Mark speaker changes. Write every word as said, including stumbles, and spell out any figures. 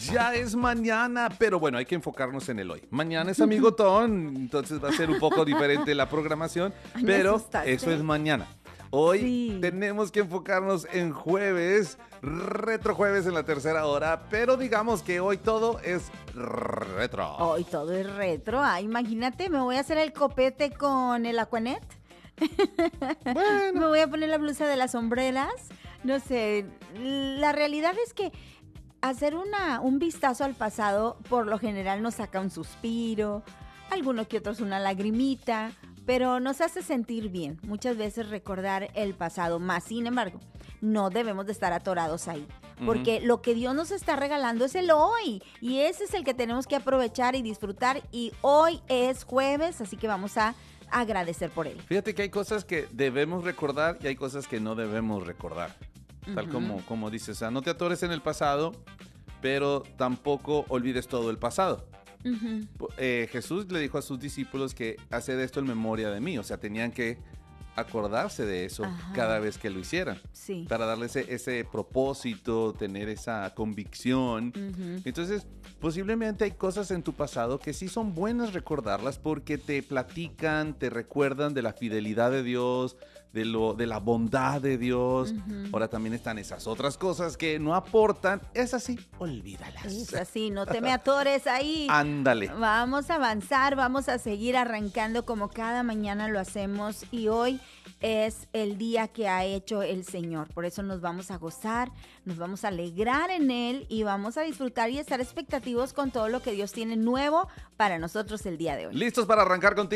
Speaker 1: Ya es mañana, pero bueno, hay que enfocarnos en el hoy. Mañana es Amigotón, entonces va a ser un poco diferente la programación,
Speaker 2: Ay, me
Speaker 1: pero
Speaker 2: asustaste.
Speaker 1: eso es mañana. Hoy
Speaker 2: Sí.
Speaker 1: tenemos que enfocarnos en jueves, retro jueves en la tercera hora, pero digamos que hoy todo es retro.
Speaker 2: Hoy todo es retro. Ah, imagínate, me voy a hacer el copete con el Aquanet.
Speaker 1: Bueno.
Speaker 2: Me voy a poner la blusa de las sombreras. No sé, la realidad es que hacer una, un vistazo al pasado por lo general nos saca un suspiro, alguno que otros una lagrimita, pero nos hace sentir bien. Muchas veces recordar el pasado, más sin embargo, no debemos de estar atorados ahí, porque uh-huh. lo que Dios nos está regalando es el hoy, y ese es el que tenemos que aprovechar y disfrutar, y hoy es jueves, así que vamos a agradecer por él.
Speaker 1: Fíjate que hay cosas que debemos recordar y hay cosas que no debemos recordar. Tal uh-huh. como, como dices, o sea, no te atores en el pasado, pero tampoco olvides todo el pasado. Uh-huh. Eh, Jesús le dijo a sus discípulos que haced esto en memoria de mí, o sea, tenían que acordarse de eso Ajá. cada vez que lo hicieran,
Speaker 2: sí.
Speaker 1: para darle ese, ese propósito, tener esa convicción.
Speaker 2: Uh-huh.
Speaker 1: Entonces, posiblemente hay cosas en tu pasado que sí son buenas recordarlas porque te platican, te recuerdan de la fidelidad de Dios, de, lo, de la bondad de Dios. Uh-huh. Ahora también están esas otras cosas que no aportan. Es así, olvídalas.
Speaker 2: Es así, no te me atores ahí.
Speaker 1: Ándale.
Speaker 2: Vamos a avanzar, vamos a seguir arrancando como cada mañana lo hacemos, y hoy es el día que ha hecho el Señor. Por eso nos vamos a gozar, nos vamos a alegrar en Él y vamos a disfrutar y estar expectativos con todo lo que Dios tiene nuevo para nosotros el día de hoy.
Speaker 1: ¿Listos para arrancar contigo?